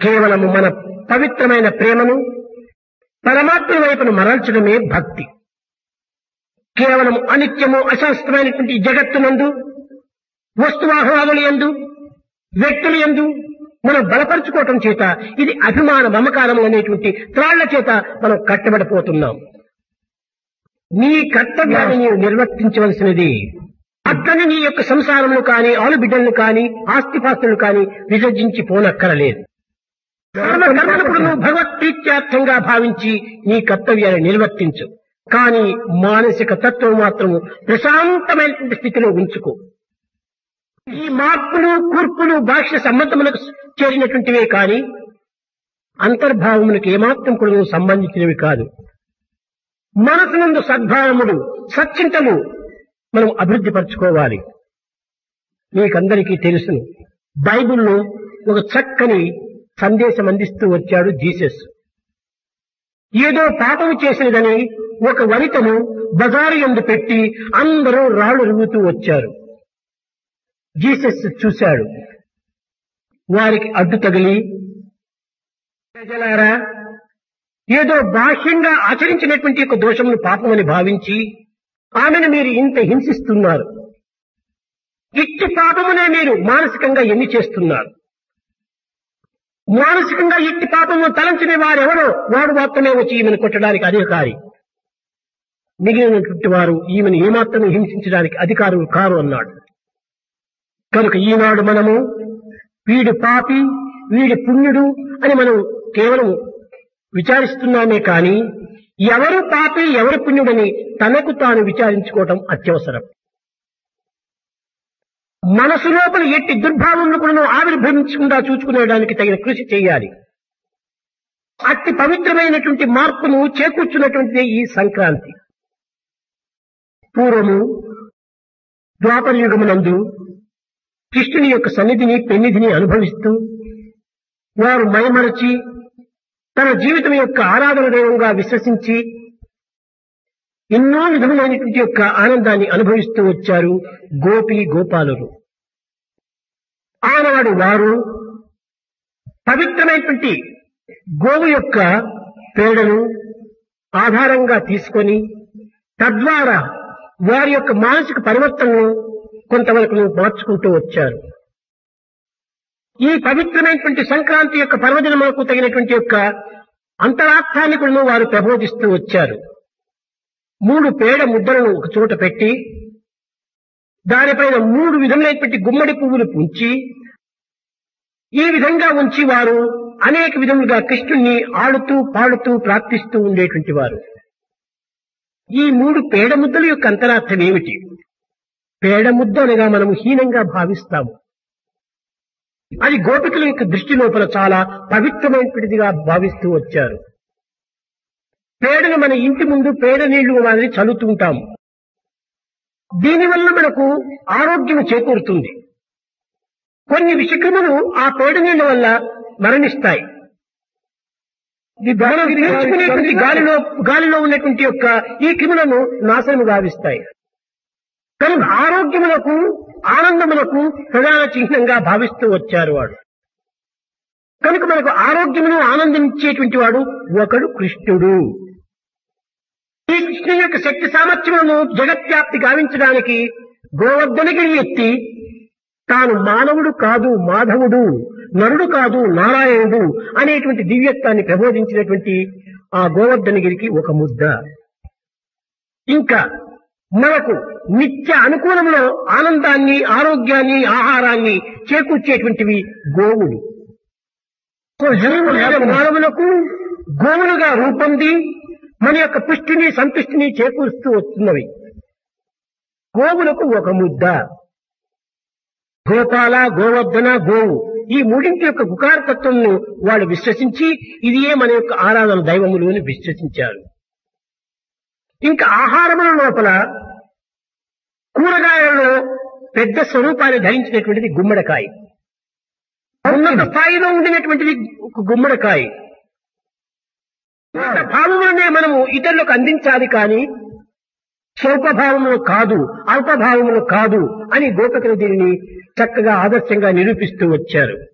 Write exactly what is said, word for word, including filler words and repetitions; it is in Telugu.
కేవలము మన పవిత్రమైన ప్రేమను పరమాత్మ వైపును మరల్చడమే భక్తి. కేవలం అనిత్యము అశాస్త్రమైనటువంటి జగత్తునందు, వస్తువాహనాదుల యందు, వ్యక్తుల యందు మనం బలపరుచుకోవటం చేత ఇది అభిమాన మమకారం అనేటువంటి త్రాళ్ల చేత మనం కట్టబడిపోతున్నాం. నీ కర్తవ్యాన్ని నీవు నిర్వర్తించవలసినది. అట్లని నీ యొక్క సంసారములు కానీ, ఆలుబిడ్డలను కానీ, ఆస్తిపాస్తులు కానీ విసర్జించి పోనక్కరలేదు. కర్మకర్మలప్పుడు నువ్వు భగవత్ ప్రీత్యార్థంగా భావించి నీ కర్తవ్యాన్ని నిర్వర్తించు. కానీ మానసిక తత్వం మాత్రము ప్రశాంతమైనటువంటి స్థితిలో ఉంచుకో. ఈ మార్పులు కూర్పులు భాష్య సంబంధములకు చేరినటువంటివే కానీ అంతర్భావములకు ఏమాత్రం కూడా సంబంధించినవి కాదు. మనసునందు సద్భావములు, సచ్చింతలు మనం అభివృద్ధి పరచుకోవాలి. మీకందరికీ తెలుసును, బైబిల్లో ఒక చక్కని సందేశం అందిస్తూ వచ్చాడు జీసస్. ఏదో పాపము చేసినదని ఒక వనితను బజారు యందు పెట్టి అందరూ రాళ్లు రువ్వుతూ వచ్చారు. జీసస్ చూశాడు. వారికి అడ్డు తగిలి, ప్రజలారా, ఏదో బాహ్యంగా ఆచరించినటువంటి ఒక దోషమును పాపమని భావించి ఆమెను మీరు ఇంత హింసిస్తున్నారు. ఇట్టి పాపమునే మీరు మానసికంగా ఎన్ని చేస్తున్నారు. మానసికంగా ఇట్టి పాపము తలంచిన వారెవరో వాడు మాత్రమే వచ్చి ఈమెను కొట్టడానికి అధికారి. మిగిలినటువంటి వారు ఈమెను ఏమాత్రం హింసించడానికి అధికారులు కారు అన్నాడు. కనుక ఈనాడు మనము వీడు పాపి, వీడి పుణ్యుడు అని మనం కేవలం విచారిస్తున్నామే కానీ ఎవరు పాపి ఎవరు పుణ్యుడని తనకు తాను విచారించుకోవటం అత్యవసరం. మనసు లోపల ఎట్టి దుర్భావములను కూడా ఆవిర్భవించకుండా చూసుకునేడానికి తగిన కృషి చేయాలి. అతి పవిత్రమైనటువంటి మార్పును చేకూర్చున్నటువంటిదే ఈ సంక్రాంతి. పూర్వము ద్వాపర యుగమునందు కృష్ణుని యొక్క సన్నిధిని పెన్నిధిని అనుభవిస్తూ వారు మైమరచి తన జీవితం యొక్క ఆరాధన దైవంగా విశ్వసించి ఎన్నో విధములైనటువంటి యొక్క ఆనందాన్ని అనుభవిస్తూ వచ్చారు గోపి గోపాలురు. ఆనాడు వారు పవిత్రమైనటువంటి గోవు యొక్క పేడను ఆధారంగా తీసుకొని తద్వారా వారి యొక్క మానసిక పరివర్తనను కొంతవరకు మార్చుకుంటూ వచ్చారు. ఈ పవిత్రమైనటువంటి సంక్రాంతి యొక్క పర్వదినములకు తగినటువంటి యొక్క అంతరార్థాన్ని కూడా వారు ప్రబోధిస్తూ వచ్చారు. మూడు పేడ ముద్దలను ఒక చోట పెట్టి దానిపైన మూడు విధములైనటువంటి గుమ్మడి పువ్వులు పుంచి ఈ విధంగా ఉంచి వారు అనేక విధములుగా కృష్ణుణ్ణి ఆడుతూ పాడుతూ ప్రార్థిస్తూ ఉండేటువంటి వారు. ఈ మూడు పేడ ముద్దల యొక్క అంతరార్థం ఏమిటి? పేడ ముద్ద అనగా మనం హీనంగా భావిస్తాము. అది గోపికల యొక్క దృష్టి లోపల చాలా పవిత్రమైనటువంటిదిగా భావిస్తూ వచ్చారు. పేడను మన ఇంటి ముందు పేడ నీళ్లు మాదిరి చల్లుతుంటాము. దీనివల్ల మనకు ఆరోగ్యం చేకూరుతుంది. కొన్ని విషక్రములు ఆ పేడ నీళ్ల వల్ల మరణిస్తాయి. మనం పీల్చుకునేటువంటి గాలిలో గాలిలో ఉన్నటువంటి యొక్క ఈ క్రిములను నాశనము గావిస్తాయి. కనుక ఆరోగ్యములకు ఆనందములకు ప్రధాన చిహ్నంగా భావిస్తూ వచ్చారు వాడు. కనుక మనకు ఆరోగ్యమును ఆనందించేటువంటి వాడు ఒకడు కృష్ణుడు. ఈ కృష్ణుని యొక్క శక్తి సామర్థ్యములను జగత్వ్యాప్తి గావించడానికి గోవర్ధనగిరి ఎత్తి తాను మానవుడు కాదు మాధవుడు, నరుడు కాదు నారాయణుడు అనేటువంటి దివ్యత్వాన్ని ప్రబోధించినటువంటి ఆ గోవర్ధనగిరికి ఒక ముద్ద. ఇంకా మనకు నిత్య అనుకూలంలో ఆనందాన్ని, ఆరోగ్యాన్ని, ఆహారాన్ని చేకూర్చేటువంటివి గోవులు. మానవులకు గోవులుగా రూపొంది మన యొక్క పుష్టిని సంతుష్టిని చేకూరుస్తూ వస్తున్నవి. గోవులకు ఒక ముద్ద. గోపాల, గోవర్ధన, గోవు ఈ మూడింటి యొక్క గుకారతత్వంను వాళ్ళు విశ్వసించి ఇదియే మన యొక్క ఆరాధన దైవములు అని విశ్వసించారు. ఇంకా ఆహారముల లోపల కూరగాయలలో పెద్ద స్వరూపాన్ని ధరించినటువంటిది గుమ్మడికాయ. ఉన్నత స్థాయిలో ఉండినటువంటిది గుమ్మడికాయ. భావములనే మనము ఇతరులకు అందించాలి కానీ స్వల్పభావములు కాదు, అల్పభావములు కాదు అని గోపికలు దీనిని చక్కగా ఆదర్శంగా నిరూపిస్తూ వచ్చారు.